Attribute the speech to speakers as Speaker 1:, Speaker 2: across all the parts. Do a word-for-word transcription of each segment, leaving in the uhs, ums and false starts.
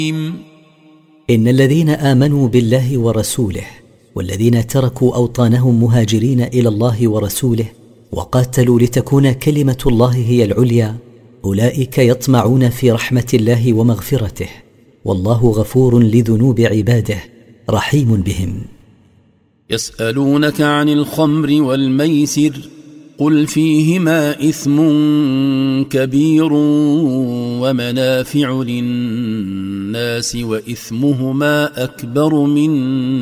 Speaker 1: إن الذين آمنوا بالله ورسوله والذين تركوا أوطانهم مهاجرين إلى الله ورسوله وقاتلوا لتكون كلمة الله هي العليا أولئك يطمعون في رحمة الله ومغفرته والله غفور لذنوب عباده رحيم بهم.
Speaker 2: يسألونك عن الخمر والميسر قل فيهما إثم كبير ومنافع للناس وإثمهما أكبر من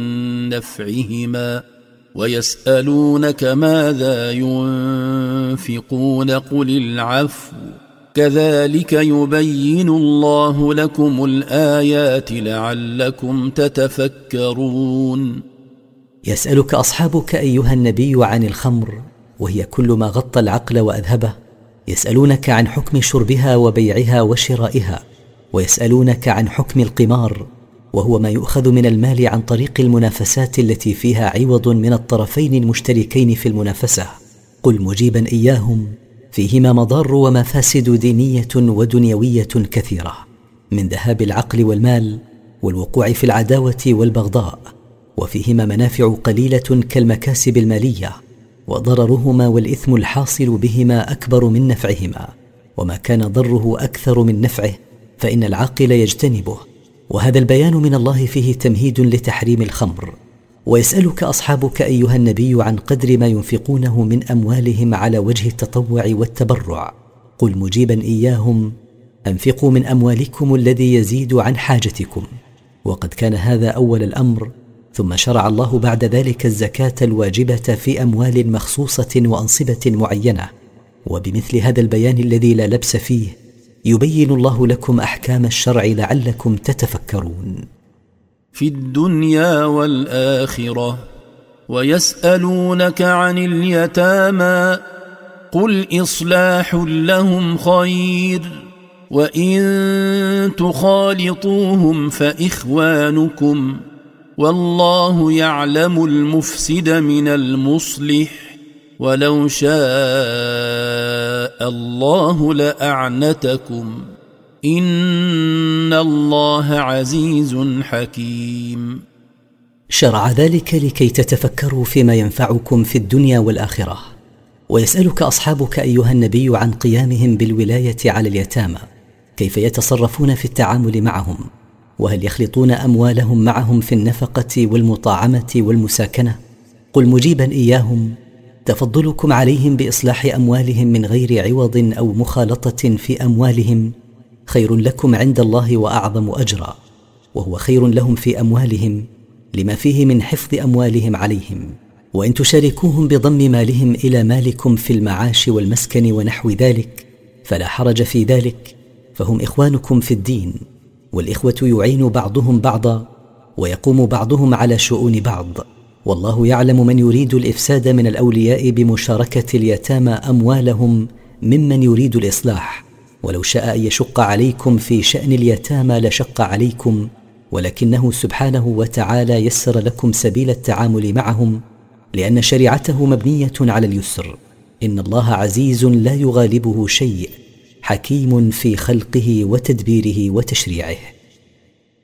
Speaker 2: نفعهما ويسألونك ماذا ينفقون قل العفو كذلك يبين الله لكم الآيات لعلكم تتفكرون.
Speaker 1: يسألك أصحابك أيها النبي عن الخمر وهي كل ما غطى العقل وأذهبه. يسألونك عن حكم شربها وبيعها وشرائها ويسألونك عن حكم القمار وهو ما يؤخذ من المال عن طريق المنافسات التي فيها عوض من الطرفين المشتركين في المنافسة. قل مجيبا إياهم فيهما مضار ومفاسد دينية ودنيوية كثيرة من ذهاب العقل والمال والوقوع في العداوة والبغضاء وفيهما منافع قليلة كالمكاسب المالية وضررهما والإثم الحاصل بهما أكبر من نفعهما وما كان ضره أكثر من نفعه فإن العاقل يجتنبه وهذا البيان من الله فيه تمهيد لتحريم الخمر. ويسألك أصحابك أيها النبي عن قدر ما ينفقونه من أموالهم على وجه التطوع والتبرع قل مجيبا إياهم أنفقوا من أموالكم الذي يزيد عن حاجتكم وقد كان هذا أول الأمر ثم شرع الله بعد ذلك الزكاة الواجبة في أموال مخصوصة وأنصبة معينة وبمثل هذا البيان الذي لا لبس فيه يبين الله لكم أحكام الشرع لعلكم تتفكرون.
Speaker 2: في الدنيا والآخرة ويسألونك عن اليتامى قل إصلاح لهم خير وإن تخالطوهم فإخوانكم والله يعلم المفسد من المصلح ولو شاء الله لأعنتكم إن الله عزيز حكيم.
Speaker 1: شرع ذلك لكي تتفكروا فيما ينفعكم في الدنيا والآخرة. ويسألك أصحابك أيها النبي عن قيامهم بالولاية على اليتامى كيف يتصرفون في التعامل معهم وهل يخلطون أموالهم معهم في النفقة والمطاعمة والمساكنة. قل مجيبا إياهم تفضلكم عليهم بإصلاح أموالهم من غير عوض أو مخالطة في أموالهم خير لكم عند الله وأعظم أجرا وهو خير لهم في أموالهم لما فيه من حفظ أموالهم عليهم. وإن تشاركوهم بضم مالهم إلى مالكم في المعاش والمسكن ونحو ذلك فلا حرج في ذلك فهم إخوانكم في الدين والإخوة يعين بعضهم بعضا ويقوم بعضهم على شؤون بعض والله يعلم من يريد الإفساد من الأولياء بمشاركة اليتامى أموالهم ممن يريد الإصلاح ولو شاء أن يشق عليكم في شأن اليتامى لشق عليكم ولكنه سبحانه وتعالى يسر لكم سبيل التعامل معهم لأن شريعته مبنية على اليسر. إن الله عزيز لا يغالبه شيء حكيم في خلقه وتدبيره وتشريعه.